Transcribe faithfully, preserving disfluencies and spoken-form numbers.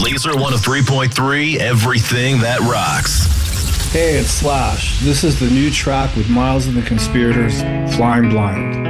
Laser one oh three point three, everything that rocks. Hey, it's Slash. This is the new track with Miles and the Conspirators, Flying Blind.